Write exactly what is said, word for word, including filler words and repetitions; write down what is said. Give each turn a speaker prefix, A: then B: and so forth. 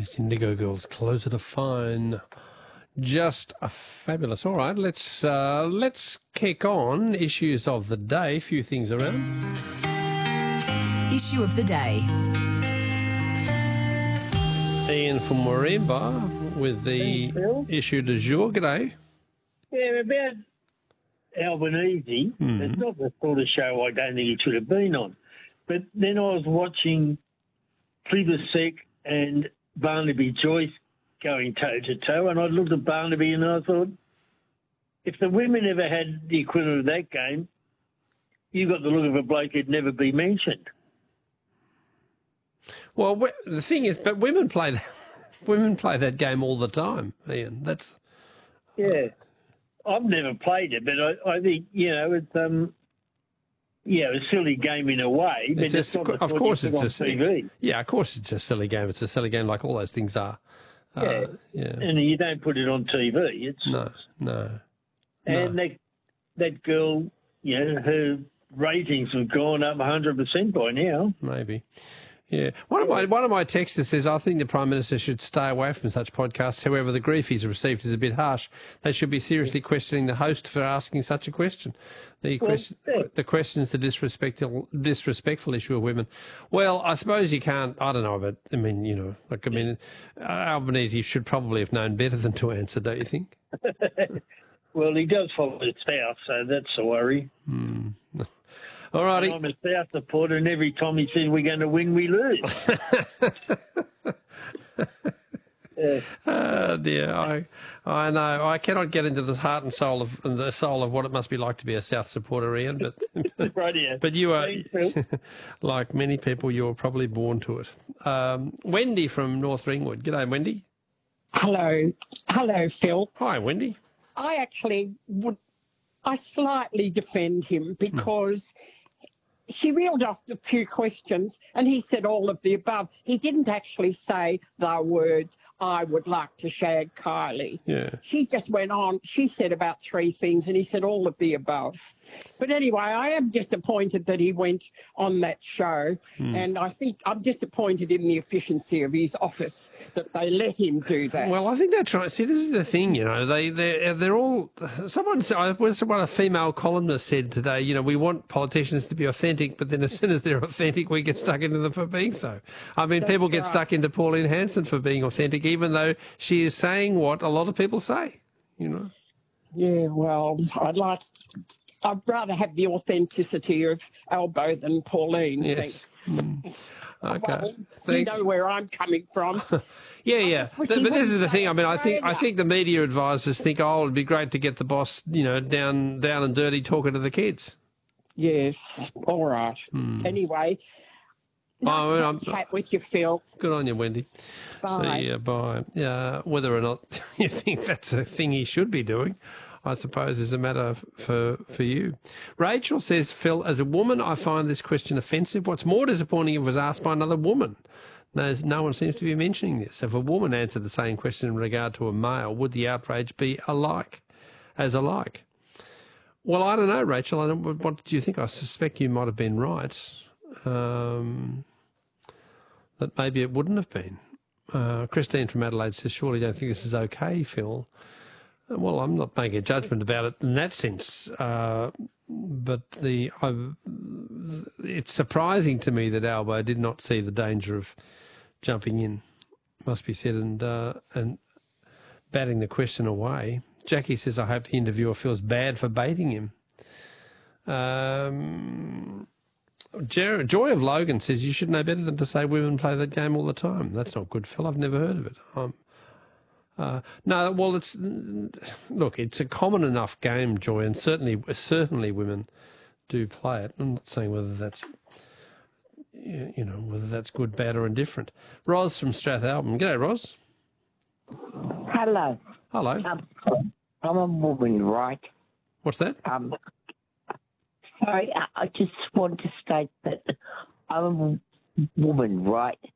A: Yes, Indigo Girls, Closer to Fine. Just a fabulous. All right, let's uh, let's kick on. Issues of the day. A few things around.
B: Issue of the day.
A: Ian from Morimba with the
C: Thanks,
A: issue du jour. G'day.
C: Yeah, about Albanese.
A: Mm.
C: It's not the sort of show I don't think it should have been on. But then I was watching Plibersek and Barnaby Joyce going toe-to-toe, and I looked at Barnaby and I thought, if the women ever had the equivalent of that game, you got the look of a bloke who'd never be mentioned.
A: Well, the thing is, but women play that, women play that game all the time, Ian. That's
C: Yeah. I've never played it, but I, I think, you know, it's um, yeah, a silly game in a way, but
A: it's,
C: it's
A: a,
C: not the
A: of
C: sort
A: course
C: you put
A: it's a
C: on T
A: silly.
C: V.
A: Yeah, of course it's a silly game. It's a silly game, like all those things are.
C: Yeah.
A: Uh, yeah.
C: And you don't put it on T V. It's
A: No, no.
C: And
A: no.
C: that that girl, you know, her ratings have gone up one hundred percent by now.
A: Maybe. Yeah. One of my one of my texters says, I think the Prime Minister should stay away from such podcasts. However, the grief he's received is a bit harsh. They should be seriously questioning the host for asking such a question. The,
C: Well,
A: question,
C: yeah.
A: the question's the disrespectful, disrespectful issue of women. Well, I suppose you can't, I don't know, but, I mean, you know, like, I mean, uh, Albanese should probably have known better than to answer, don't you think?
C: Well, he does follow the South, so that's a worry.
A: Mm. All righty.
C: And I'm a South supporter, and every time he says we're going to win, we lose. Yeah.
A: Oh dear, I, I know. I cannot get into the heart and soul of and the soul of what it must be like to be a South supporter, Ian. But
C: Right here.
A: but you are,
C: Thanks, Phil.
A: like many people, you were probably born to it. Um, Wendy from North Ringwood. G'day, Wendy.
D: Hello. Hello, Phil.
A: Hi, Wendy.
D: I actually would, I slightly defend him because she reeled off a few questions and he said all of the above. He didn't actually say the words, I would like to shag Kylie.
A: Yeah.
D: She just went on. She said about three things and he said all of the above. But anyway, I am disappointed that he went on that show,
A: Mm.
D: and I think I'm disappointed in the efficiency of his office that they let him do that.
A: Well, I think they're trying. See, this is the thing, you know. They they they're all. Someone said, what a female columnist said today. You know, we want politicians to be authentic, but then as soon as they're authentic, we get stuck into them for being so. I mean,
D: That's
A: people get
D: right.
A: stuck into Pauline Hanson for being authentic, even though she is saying what a lot of people say. You know.
D: Yeah, well, I'd like. I'd rather have the authenticity of Albo than Pauline.
A: Yes. Mm. Okay.
D: Well,
A: Thanks.
D: you know where I'm coming from.
A: Yeah, yeah.
D: But
A: Th-
D: he
A: But this is
D: wouldn't
A: the thing.
D: say
A: I mean, I think I
D: Australia.
A: think the media advisors think, oh, it'd be great to get the boss, you know, down down and dirty talking to the kids.
D: Yes, all right. Anyway,
A: Hmm. Oh,
D: nice
A: I'm-
D: to chat with you, Phil.
A: Good on you, Wendy.
D: Bye.
A: See ya, bye. Uh, whether or not you think that's a thing he should be doing, I suppose, is a matter for for you. Rachel says, Phil, as a woman, I find this question offensive. What's more disappointing, if it was asked by another woman. No, no one seems to be mentioning this. If a woman answered the same question in regard to a male, would the outrage be alike, as alike? Well, I don't know, Rachel. I don't, what do you think? I suspect you might have been right. Um, that maybe it wouldn't have been. Uh, Christine from Adelaide says, surely you don't think this is okay, Phil? Uh, Well, I'm not making a judgment about it in that sense, uh, but the I've, it's surprising to me that Albo did not see the danger of jumping in, must be said, and uh, and batting the question away. Jackie says, I hope the interviewer feels bad for baiting him. Um, Jer- Joy of Logan says, you should know better than to say women play that game all the time. That's not good, Phil. I've never heard of it. Um, uh, no, well, it's look, it's a common enough game, Joy, and certainly, certainly women do play it. I'm not saying whether that's, you know, whether that's good, bad, or indifferent. Ros from Strathalbyn. G'day, Ros.
E: Hello.
A: Hello.
E: Um, I'm a woman, right?
A: What's that?
E: Um, sorry, I, I just want to state that I'm a woman, right?